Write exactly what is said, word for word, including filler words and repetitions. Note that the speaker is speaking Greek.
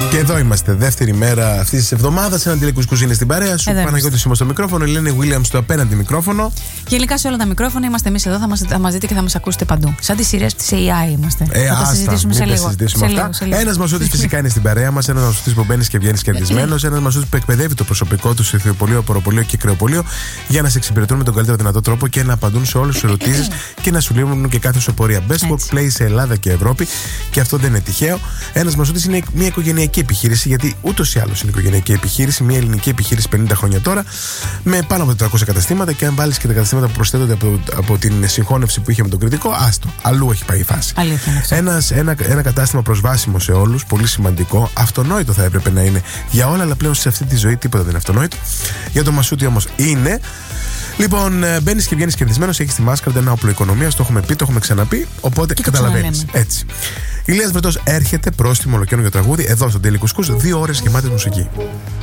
Και εδώ είμαστε, δεύτερη μέρα αυτή τη εβδομάδα. Έναν τηλεκουσκούς είναι στην παρέα σου. Παναγιώτης είμαι στο μικρόφωνο, Ελένη Williams στο απέναντι μικρόφωνο. Και γενικά σε όλα τα μικρόφωνα είμαστε εμείς εδώ, θα μας, θα μας δείτε και θα μας ακούσετε παντού. Σαν τις σειρές της έι άι είμαστε. Ε, θα τα συζητήσουμε σε λίγο. Ένας Μασούτης φυσικά είναι στην παρέα μας. Ένας Μασούτης που μπαίνει και βγαίνει κερδισμένος. Ένας Μασούτης που εκπαιδεύει το προσωπικό του σε ηθοποιολείο, ποροπολείο και κρεοπολείο για να σε εξυπηρετούν με τον καλύτερο δυνατό τρόπο και να απαντούν σε όλες τις ερωτήσεις και να σου λύνουν και κάθε σου πορεία. Best Workplace σε Ελλάδα και Ευρώπη. Και αυτό δεν είναι τυχαίο. Ένας Μασούτης είναι μια οικογενειακή επιχείρηση, γιατί ούτως ή άλλως είναι οικογενειακή επιχείρηση, μια ελληνική επιχείρηση πενήντα χρόνια τώρα, με πάνω από τετρακόσια καταστήματα. Και αν βάλεις και τα καταστήματα που προσθέτονται από, από την συγχώνευση που είχε με τον Κρητικό, άστο, αλλού έχει πάει η φάση. Ένας, ένα, ένα κατάστημα προσβάσιμο σε όλους, πολύ σημαντικό, αυτονόητο θα έπρεπε να είναι για όλα, αλλά πλέον σε αυτή τη ζωή τίποτα δεν είναι αυτονόητο. Για τον Μασούτη όμως είναι. Λοιπόν, μπαίνεις και βγαίνεις κερδισμένος, έχεις τη μάσκαρτα, ένα όπλο οικονομίας, το έχουμε πει, το έχουμε ξαναπεί, οπότε καταλαβαίνεις. Έτσι. Ηλίας Βρετός έρχεται, πρόστιμο ολοκαίνουργιο τραγούδι, εδώ στο Daily Couscous, δύο ώρες γεμάτες μουσική.